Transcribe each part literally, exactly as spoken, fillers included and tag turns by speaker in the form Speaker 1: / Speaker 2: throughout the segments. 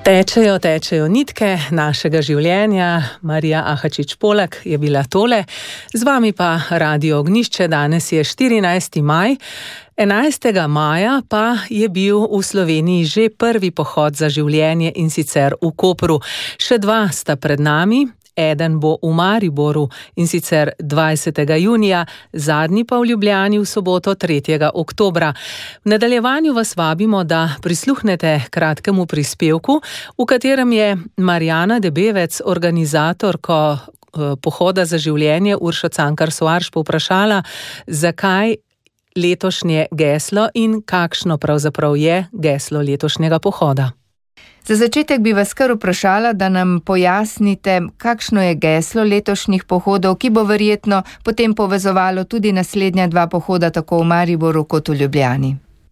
Speaker 1: Tečejo, tečejo nitke našega življenja. Marija Ahačič-Polak je bila tole. Z vami pa Radio Ognjišče. Danes je štirinajsti maj. enajstega maja pa je bil v Sloveniji že prvi pohod za življenje, in sicer v Kopru. Še dva sta pred nami. Eden bo v Mariboru, in sicer dvajsetega junija, zadnji pa v Ljubljani v soboto tretjega oktobra. V nadaljevanju vas vabimo, da prisluhnete kratkemu prispevku, v katerem je Marjana Debevec, organizatorko pohoda za življenje Uršo Cankar Soarš, povprašala, zakaj letošnje geslo in kakšno pravzaprav je geslo letošnjega pohoda.
Speaker 2: Za začetek bi vas kar vprašala, da nam pojasnite, kakšno je geslo letošnjih pohodov, ki bo verjetno potem povezovalo tudi naslednja dva pohoda tako v Mariboru kot v Ljubljani.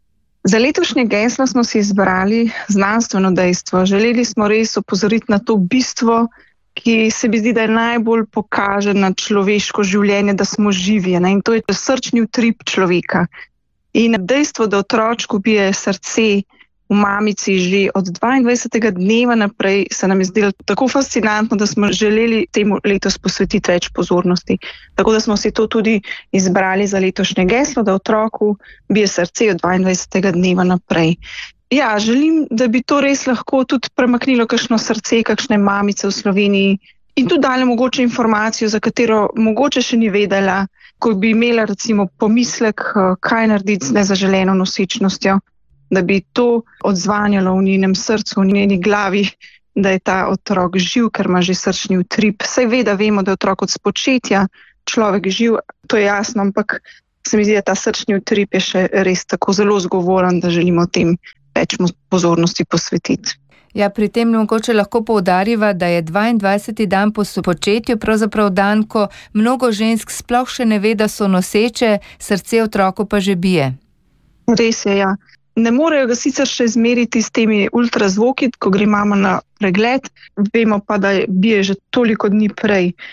Speaker 3: Za letošnje geslo smo si izbrali znanstveno dejstvo. Želeli smo res opozoriti na to bistvo, ki se mi zdi, da je najbolj pokaže na človeško življenje, da smo živi, ne? In to je srčni utrip človeka. In dejstvo, da otročku bije srce v mamici že od dvaindvajsetega dneva naprej, se nam je zdelo tako fascinantno, da smo želeli temu letos posvetiti več pozornosti. Tako da smo si to tudi izbrali za letošnje geslo, da otroku bije srce od dvaindvajsetega dneva naprej. Ja, želim, da bi to res lahko tudi premaknilo kakšno srce, kakšne mamice v Sloveniji in tudi dali mogoče informacijo, za katero mogoče še ni vedela, ko bi imela recimo pomislek, kaj narediti z nezaželeno nosečnostjo, da bi to odzvanjalo v njenem srcu, v njeni glavi, da je ta otrok živ, ker ima že srčni utrip. Saj ve, da vemo, da je otrok od spočetja človek živ, to je jasno, ampak se mi zdi, da ta srčni utrip je še res tako zelo zgovoren, da želimo tem več pozornosti posvetiti.
Speaker 2: Ja, pri tem mogoče lahko poudariva, da je dvaindvajseti dan po spočetju pravzaprav dan, ko mnogo žensk sploh še ne ve, da so noseče, srce otroku pa že bije.
Speaker 3: Res je, ja. Ne morejo ga sicer še izmeriti s temi ultrazvoki, ko gre mama na pregled, vemo pa, da bije že toliko dni prej.